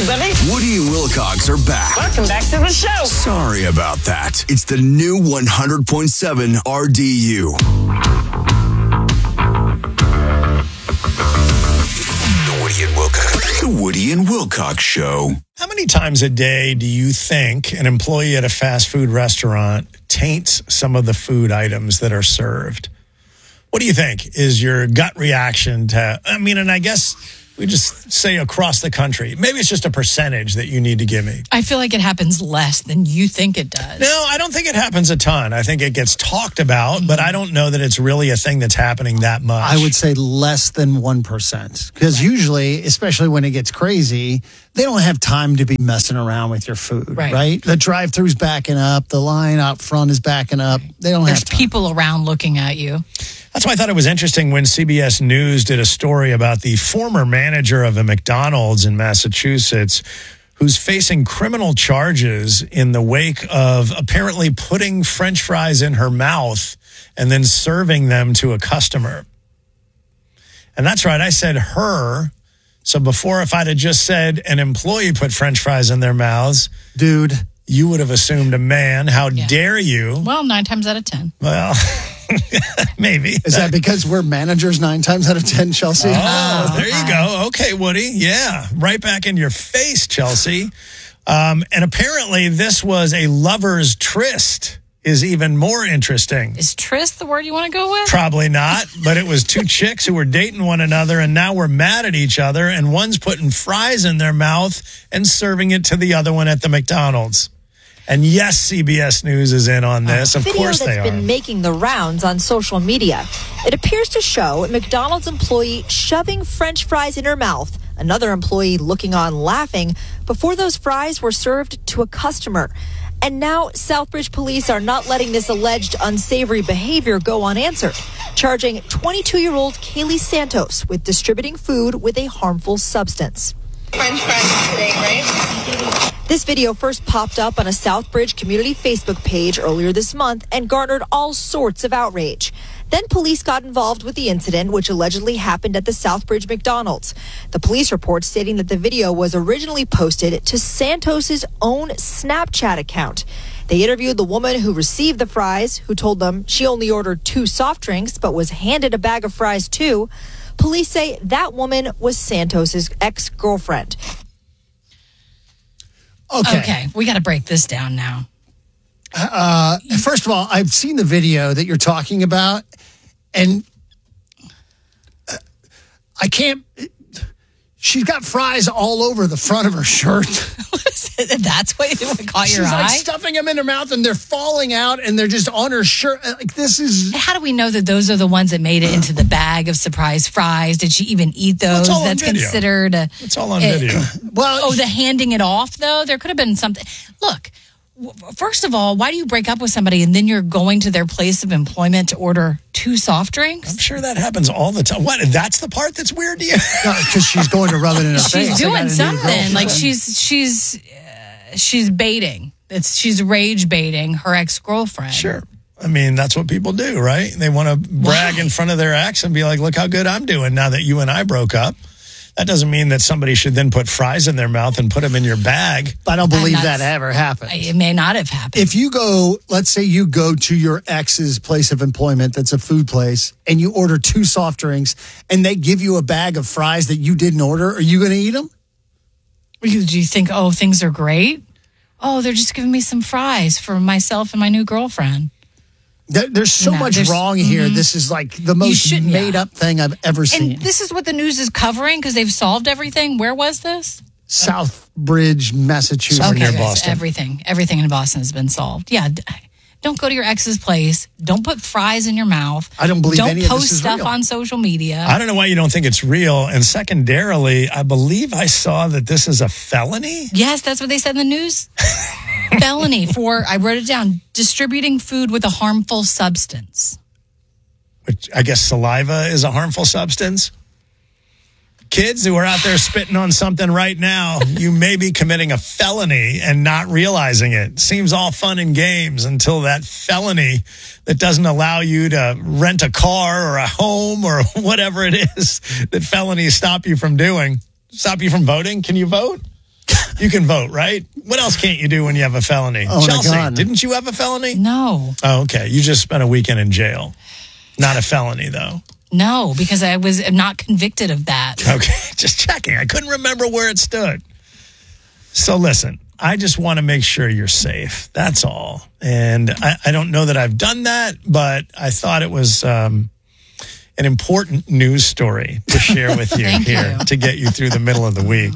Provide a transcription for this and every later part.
everybody. Woody and Wilcox are back. Welcome back to the show. Sorry about that. It's the new 100.7 RDU. The Woody and Wilcox Show. How many times a day do you think an employee at a fast food restaurant taints some of the food items that are served? What do you think is your gut reaction to, and I guess we just say across the country. Maybe it's just a percentage that you need to give me. I feel like it happens less than you think it does. No, I don't think it happens a ton. I think it gets talked about, but I don't know that it's really a thing that's happening that much. I would say less than 1%. Because usually, especially when it gets crazy, they don't have time to be messing around with your food, right? The drive-thru's backing up. The line out front is backing up. They don't have time. There's people around looking at you. That's why I thought it was interesting when CBS News did a story about the former manager of a McDonald's in Massachusetts who's facing criminal charges in the wake of apparently putting French fries in her mouth and then serving them to a customer. And that's right, I said her. So before, if I'd have just said an employee put French fries in their mouths, dude, you would have assumed a man. How dare you? Well, 9 times out of 10. Well, maybe. Is that because we're managers 9 times out of 10, Chelsea? Oh, there you go. Okay, Woody. Yeah, right back in your face, Chelsea. And apparently this was a lover's tryst. Is even more interesting. Is tryst the word you want to go with? Probably not, but it was 2 chicks who were dating one another and now we're mad at each other and one's putting fries in their mouth and serving it to the other one at the McDonald's. And yes, CBS News is in on this. Of course they are. Video that's been making the rounds on social media. It appears to show a McDonald's employee shoving French fries in her mouth, another employee looking on laughing before those fries were served to a customer. And now Southbridge police are not letting this alleged unsavory behavior go unanswered, charging 22-year-old Kaylee Santos with distributing food with a harmful substance. French fries today, right? This video first popped up on a Southbridge community Facebook page earlier this month and garnered all sorts of outrage. Then police got involved with the incident, which allegedly happened at the Southbridge McDonald's. The police report stating that the video was originally posted to Santos's own Snapchat account. They interviewed the woman who received the fries, who told them she only ordered 2 soft drinks but was handed a bag of fries too. Police say that woman was Santos's ex-girlfriend. Okay, we got to break this down now. First of all, I've seen the video that you're talking about, and I can't. She's got fries all over the front of her shirt. That's what caught your eye? She's like stuffing them in her mouth, and they're falling out, and they're just on her shirt. Like, this is... How do we know that those are the ones that made it into the bag of surprise fries? Did she even eat those? That's considered... It's all on video. Well, the handing it off, though? There could have been something... Look, first of all, why do you break up with somebody and then you're going to their place of employment to order 2 soft drinks? I'm sure that happens all the time. What? That's the part that's weird to you? Because she's going to rub it in her face. She's doing something. Like she's baiting. She's rage baiting her ex-girlfriend. Sure. I mean, that's what people do, right? They want to brag in front of their ex and be like, look how good I'm doing now that you and I broke up. That doesn't mean that somebody should then put fries in their mouth and put them in your bag. I don't believe that ever happened. It may not have happened. If you go, let's say you go to your ex's place of employment that's a food place, and you order 2 soft drinks, and they give you a bag of fries that you didn't order, are you going to eat them? Do you think, things are great? Oh, they're just giving me some fries for myself and my new girlfriend. There's so much wrong here. Mm-hmm. This is like the most made-up thing I've ever seen. And this is what the news is covering because they've solved everything. Where was this? Southbridge, Massachusetts. Near Boston. Everything in Boston has been solved. Yeah. Don't go to your ex's place. Don't put fries in your mouth. I don't believe any of this is real. Don't post stuff on social media. I don't know why you don't think it's real. And secondarily, I believe I saw that this is a felony. Yes, that's what they said in the news. Felony for, I wrote it down, distributing food with a harmful substance. Which I guess saliva is a harmful substance. Kids who are out there spitting on something right now, you may be committing a felony and not realizing it. Seems all fun and games until that felony that doesn't allow you to rent a car or a home or whatever it is that felonies stop you from doing. Stop you from voting? Can you vote? You can vote, right? What else can't you do when you have a felony? Oh, Chelsea, didn't you have a felony? No. Oh, okay. You just spent a weekend in jail. Not a felony, though. No, because I was not convicted of that. Okay, just checking. I couldn't remember where it stood. So listen, I just want to make sure you're safe. That's all. And I don't know that I've done that, but I thought it was an important news story to share with you here to get you through the middle of the week.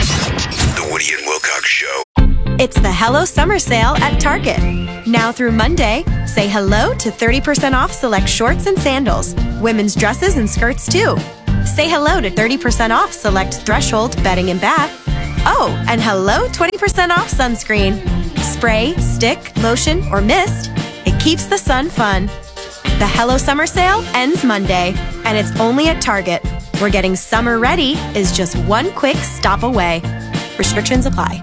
The Woody and Wilcox Show. It's the Hello Summer Sale at Target. Now through Monday, say hello to 30% off select shorts and sandals. Women's dresses and skirts, too. Say hello to 30% off select Threshold bedding and bath. Oh, and hello 20% off sunscreen. Spray, stick, lotion, or mist. It keeps the sun fun. The Hello Summer Sale ends Monday, and it's only at Target, where getting summer ready is just one quick stop away. Restrictions apply.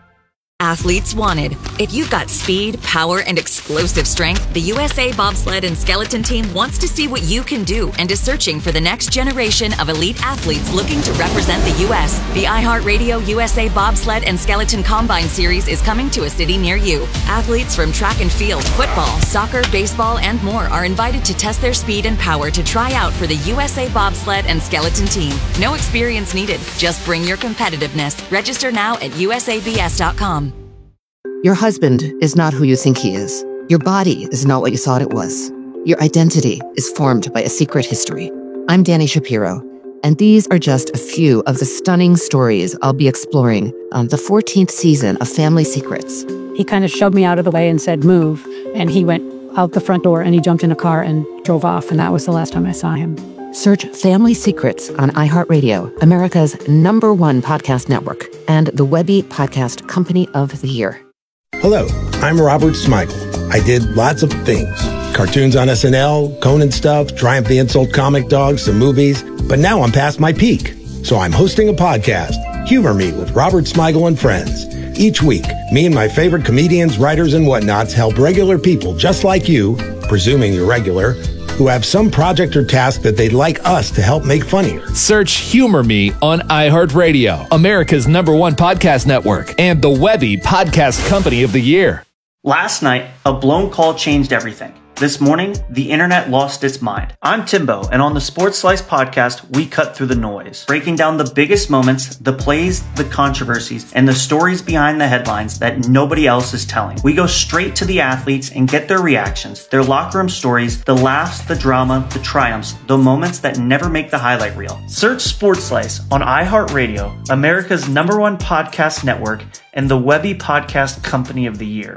Athletes wanted. If you've got speed, power, and explosive strength, the USA Bobsled and Skeleton Team wants to see what you can do and is searching for the next generation of elite athletes looking to represent the U.S. The iHeartRadio USA Bobsled and Skeleton Combine Series is coming to a city near you. Athletes from track and field, football, soccer, baseball, and more are invited to test their speed and power to try out for the USA Bobsled and Skeleton Team. No experience needed. Just bring your competitiveness. Register now at usabs.com. Your husband is not who you think he is. Your body is not what you thought it was. Your identity is formed by a secret history. I'm Danny Shapiro, and these are just a few of the stunning stories I'll be exploring on the 14th season of Family Secrets. He kind of shoved me out of the way and said, move. And he went out the front door and he jumped in a car and drove off. And that was the last time I saw him. Search Family Secrets on iHeartRadio, America's #1 podcast network, and the Webby Podcast Company of the Year. Hello, I'm Robert Smigel. I did lots of things. Cartoons on SNL, Conan stuff, Triumph the Insult Comic Dog, some movies. But now I'm past my peak. So I'm hosting a podcast, Humor Me with Robert Smigel and Friends. Each week, me and my favorite comedians, writers, and whatnots help regular people just like you, presuming you're regular, who have some project or task that they'd like us to help make funnier. Search Humor Me on iHeartRadio, America's #1 podcast network, and the Webby Podcast Company of the Year. Last night, a blown call changed everything. This morning, the internet lost its mind. I'm Timbo, and on the Sports Slice podcast, we cut through the noise, breaking down the biggest moments, the plays, the controversies, and the stories behind the headlines that nobody else is telling. We go straight to the athletes and get their reactions, their locker room stories, the laughs, the drama, the triumphs, the moments that never make the highlight reel. Search Sports Slice on iHeartRadio, America's #1 podcast network, and the Webby Podcast Company of the Year.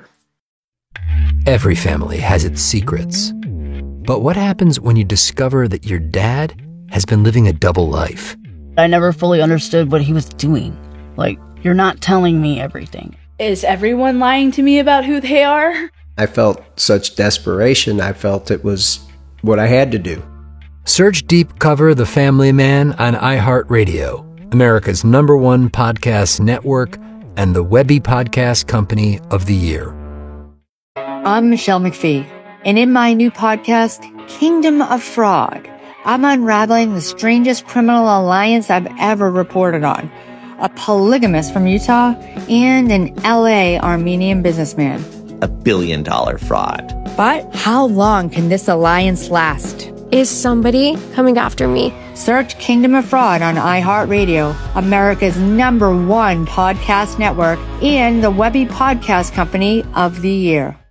Every family has its secrets. But what happens when you discover that your dad has been living a double life? I never fully understood what he was doing. Like, you're not telling me everything. Is everyone lying to me about who they are? I felt such desperation. I felt it was what I had to do. Search Deep Cover The Family Man on iHeartRadio, America's #1 podcast network, and the Webby Podcast Company of the Year. I'm Michelle McPhee, and in my new podcast, Kingdom of Fraud, I'm unraveling the strangest criminal alliance I've ever reported on. A polygamist from Utah and an LA Armenian businessman. $1 billion fraud. But how long can this alliance last? Is somebody coming after me? Search Kingdom of Fraud on iHeartRadio, America's #1 podcast network, and the Webby Podcast Company of the Year.